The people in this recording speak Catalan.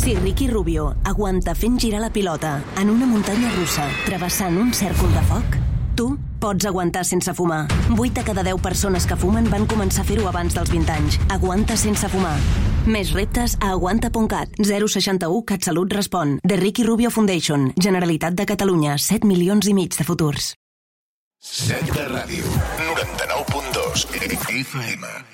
Si Ricky Rubio aguanta fent girar la pilota en una muntanya russa travessant un cèrcol de foc, tu pots aguantar sense fumar. 8 de cada 10 persones que fumen van començar a fer-ho abans dels 20 anys. Aguanta sense fumar. Més reptes a aguanta.cat. 061 CatSalut respon. The Ricky Rubio Foundation. Generalitat de Catalunya. 7 milions i mig de futurs. Set de ràdio. 99.2 FM.